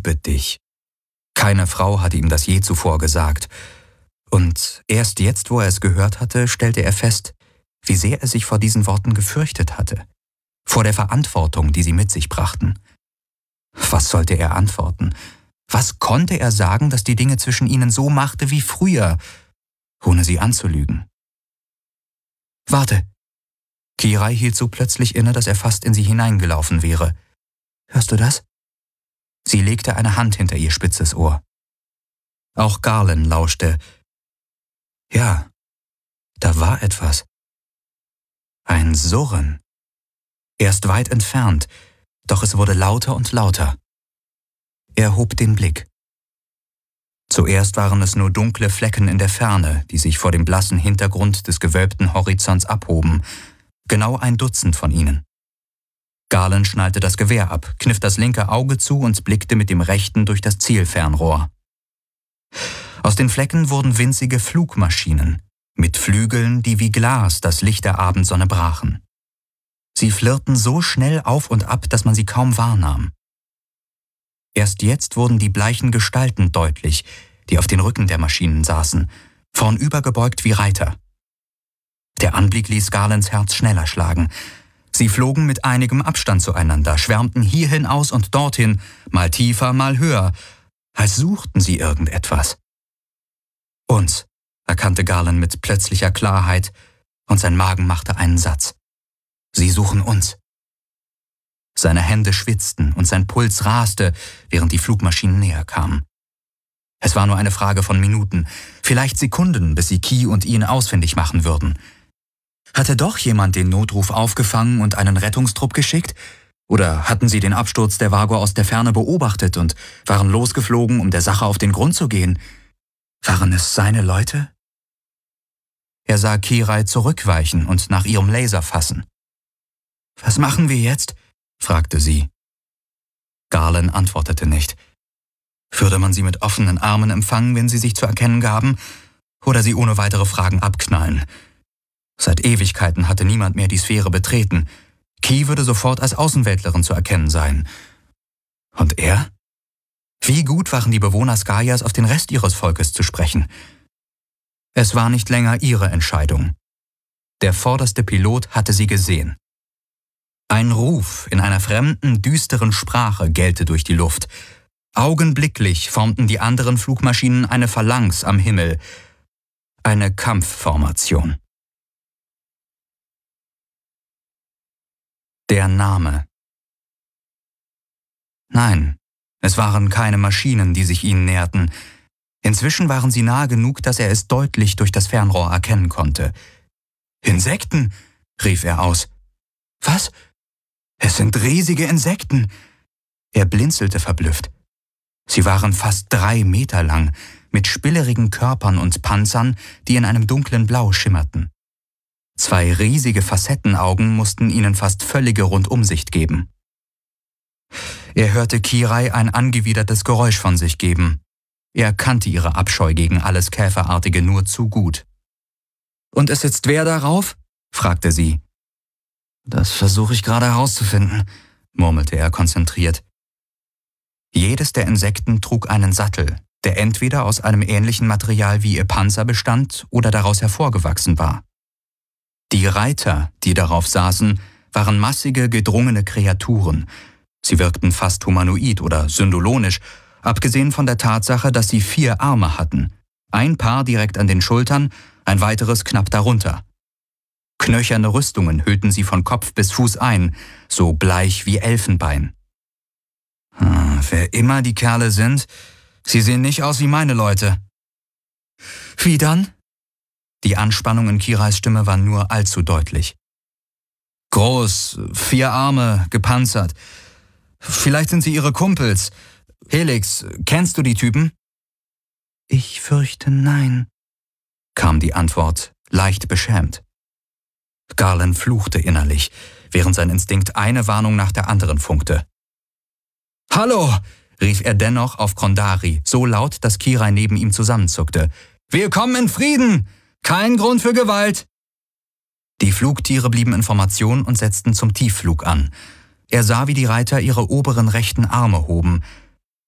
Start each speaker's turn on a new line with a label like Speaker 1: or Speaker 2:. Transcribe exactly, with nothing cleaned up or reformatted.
Speaker 1: liebe dich. Keine Frau hatte ihm das je zuvor gesagt. Und erst jetzt, wo er es gehört hatte, stellte er fest, wie sehr er sich vor diesen Worten gefürchtet hatte. Vor der Verantwortung, die sie mit sich brachten. Was sollte er antworten? Was konnte er sagen, das die Dinge zwischen ihnen so machte wie früher, ohne sie anzulügen? »Warte!« Kirai hielt so plötzlich inne, dass er fast in sie hineingelaufen wäre. »Hörst du das?« Sie legte eine Hand hinter ihr spitzes Ohr. Auch Garland lauschte. Ja, da war etwas. Ein Surren. Erst weit entfernt, doch es wurde lauter und lauter. Er hob den Blick. Zuerst waren es nur dunkle Flecken in der Ferne, die sich vor dem blassen Hintergrund des gewölbten Horizonts abhoben, genau ein Dutzend von ihnen. Garland schnallte das Gewehr ab, kniff das linke Auge zu und blickte mit dem rechten durch das Zielfernrohr. Aus den Flecken wurden winzige Flugmaschinen, mit Flügeln, die wie Glas das Licht der Abendsonne brachen. Sie flirrten so schnell auf und ab, dass man sie kaum wahrnahm. Erst jetzt wurden die bleichen Gestalten deutlich, die auf den Rücken der Maschinen saßen, vornübergebeugt wie Reiter. Der Anblick ließ Garlands Herz schneller schlagen. Sie flogen mit einigem Abstand zueinander, schwärmten hierhin aus und dorthin, mal tiefer, mal höher, als suchten sie irgendetwas. Uns, erkannte Garland mit plötzlicher Klarheit, und sein Magen machte einen Satz. Sie suchen uns. Seine Hände schwitzten und sein Puls raste, während die Flugmaschinen näher kamen. Es war nur eine Frage von Minuten, vielleicht Sekunden, bis sie Ki und ihn ausfindig machen würden. Hatte doch jemand den Notruf aufgefangen und einen Rettungstrupp geschickt? Oder hatten sie den Absturz der Vago aus der Ferne beobachtet und waren losgeflogen, um der Sache auf den Grund zu gehen? Waren es seine Leute? Er sah Kirai zurückweichen und nach ihrem Laser fassen. »Was machen wir jetzt?« fragte sie. Garland antwortete nicht. Würde man sie mit offenen Armen empfangen, wenn sie sich zu erkennen gaben, oder sie ohne weitere Fragen abknallen? Seit Ewigkeiten hatte niemand mehr die Sphäre betreten. Ki würde sofort als Außenweltlerin zu erkennen sein. Und er? Wie gut waren die Bewohner Skaias, auf den Rest ihres Volkes zu sprechen? Es war nicht länger ihre Entscheidung. Der vorderste Pilot hatte sie gesehen. Ein Ruf in einer fremden, düsteren Sprache gellte durch die Luft. Augenblicklich formten die anderen Flugmaschinen eine Phalanx am Himmel. Eine Kampfformation. Der Name. Nein, es waren keine Maschinen, die sich ihnen näherten. Inzwischen waren sie nahe genug, dass er es deutlich durch das Fernrohr erkennen konnte. »Insekten«, rief er aus. »Was? Es sind riesige Insekten!« Er blinzelte verblüfft. Sie waren fast drei Meter lang, mit spillerigen Körpern und Panzern, die in einem dunklen Blau schimmerten. Zwei riesige Facettenaugen mussten ihnen fast völlige Rundumsicht geben. Er hörte Kirai ein angewidertes Geräusch von sich geben. Er kannte ihre Abscheu gegen alles Käferartige nur zu gut. »Und es sitzt wer darauf?« fragte sie. »Das versuche ich gerade herauszufinden«, murmelte er konzentriert. Jedes der Insekten trug einen Sattel, der entweder aus einem ähnlichen Material wie ihr Panzer bestand oder daraus hervorgewachsen war. Die Reiter, die darauf saßen, waren massige, gedrungene Kreaturen. Sie wirkten fast humanoid oder syndolonisch, abgesehen von der Tatsache, dass sie vier Arme hatten. Ein Paar direkt an den Schultern, ein weiteres knapp darunter. Knöcherne Rüstungen hüllten sie von Kopf bis Fuß ein, so bleich wie Elfenbein. Hm, wer immer die Kerle sind, sie sehen nicht aus wie meine Leute. Wie dann? Die Anspannung in Kirais Stimme war nur allzu deutlich. Groß, vier Arme, gepanzert. Vielleicht sind sie ihre Kumpels. Helix, kennst du die Typen? Ich fürchte nein, kam die Antwort, leicht beschämt. Garland fluchte innerlich, während sein Instinkt eine Warnung nach der anderen funkte. »Hallo«, rief er dennoch auf Kondari, so laut, dass Kirai neben ihm zusammenzuckte. »Wir kommen in Frieden! Kein Grund für Gewalt!« Die Flugtiere blieben in Formation und setzten zum Tiefflug an. Er sah, wie die Reiter ihre oberen rechten Arme hoben,